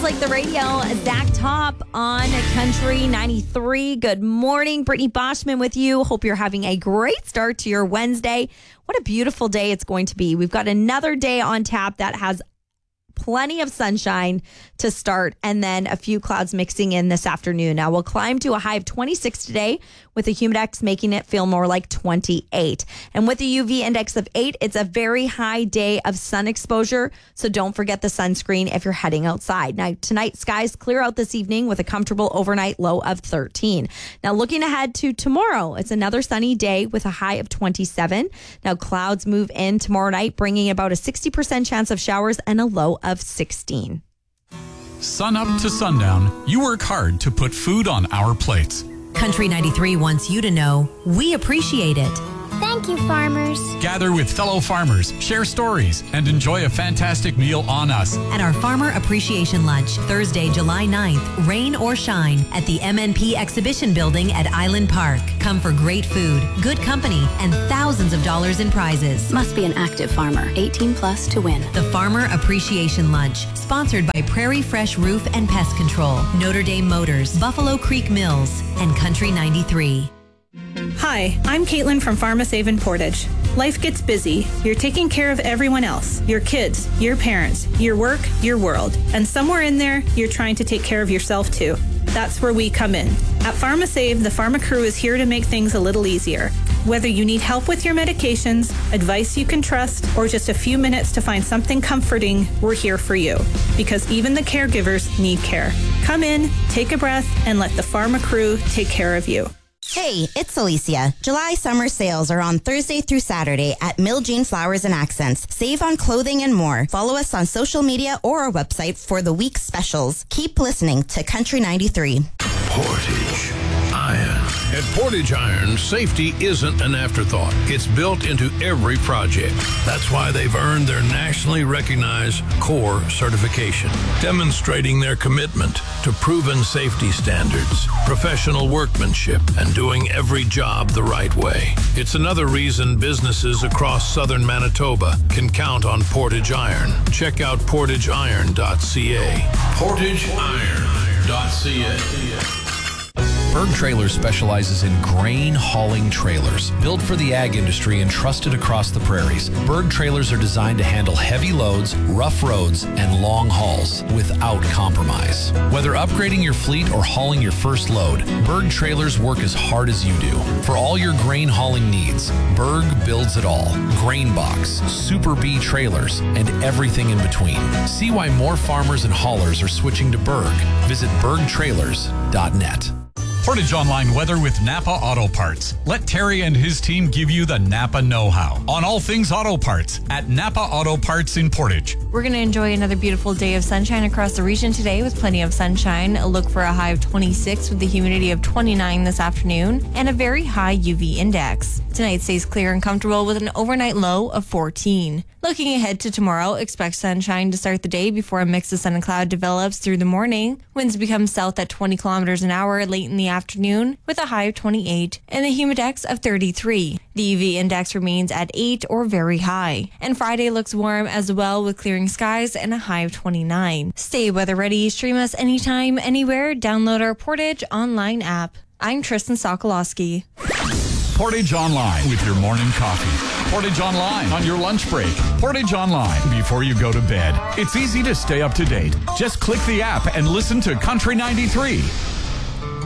like the radio. Zach Top on Country 93. Good morning. Brittany Boschman with you. Hope you're having a great start to your Wednesday. What a beautiful day it's going to be. We've got another day on tap that has plenty of sunshine to start, and then a few clouds mixing in this afternoon. Now we'll climb to a high of 26 today with a humidex making it feel more like 28. And with a UV index of 8, it's a very high day of sun exposure, so don't forget the sunscreen if you're heading outside. Now tonight, skies clear out this evening with a comfortable overnight low of 13. Now looking ahead to tomorrow, it's another sunny day with a high of 27. Now clouds move in tomorrow night, bringing about a 60% chance of showers and a low of 16. Sun up to sundown, you work hard to put food on our plates. Country 93 wants you to know we appreciate it. Thank you, farmers. Gather with fellow farmers, share stories, and enjoy a fantastic meal on us. At our Farmer Appreciation Lunch, Thursday, July 9th, rain or shine, at the MNP Exhibition Building at Island Park. Come for great food, good company, and thousands of dollars in prizes. Must be an active farmer, 18 plus to win. The Farmer Appreciation Lunch, sponsored by Prairie Fresh Roof and Pest Control, Notre Dame Motors, Buffalo Creek Mills, and Country 93. Hi, I'm Caitlin from PharmaSave in Portage. Life gets busy. You're taking care of everyone else, your kids, your parents, your work, your world. And somewhere in there, you're trying to take care of yourself too. That's where we come in. At PharmaSave, the Pharma crew is here to make things a little easier. Whether you need help with your medications, advice you can trust, or just a few minutes to find something comforting, we're here for you. Because even the caregivers need care. Come in, take a breath, and let the Pharma crew take care of you. Hey, it's Alicia. July summer sales are on Thursday through Saturday at Mill Jean Flowers and Accents. Save on clothing and more. Follow us on social media or our website for the week's specials. Keep listening to Country 93. Portage Iron. At Portage Iron, safety isn't an afterthought. It's built into every project. That's why they've earned their nationally recognized CORE certification, demonstrating their commitment to proven safety standards, professional workmanship, and doing every job the right way. It's another reason businesses across southern Manitoba can count on Portage Iron. Check out portageiron.ca. portageiron.ca. Berg Trailers specializes in grain hauling trailers. Built for the ag industry and trusted across the prairies, Berg Trailers are designed to handle heavy loads, rough roads, and long hauls without compromise. Whether upgrading your fleet or hauling your first load, Berg Trailers work as hard as you do. For all your grain hauling needs, Berg builds it all. Grain box, Super B trailers, and everything in between. See why more farmers and haulers are switching to Berg. Visit bergtrailers.net. Portage Online weather with Napa Auto Parts. Let Terry and his team give you the Napa know-how on all things auto parts at Napa Auto Parts in Portage. We're going to enjoy another beautiful day of sunshine across the region today with plenty of sunshine. A look for a high of 26 with the humidity of 29 this afternoon and a very high UV index. Tonight stays clear and comfortable with an overnight low of 14. Looking ahead to tomorrow, expect sunshine to start the day before a mix of sun and cloud develops through the morning. Winds become south at 20 kilometers an hour late in the afternoon with a high of 28 and a humidex of 33. The UV index remains at 8 or very high. And Friday looks warm as well with clearing skies and a high of 29. Stay weather ready. Stream us anytime, anywhere. Download our Portage Online app. I'm Tristan Sokolowski. Portage Online with your morning coffee. Portage Online on your lunch break. Portage Online before you go to bed. It's easy to stay up to date. Just click the app and listen to Country 93.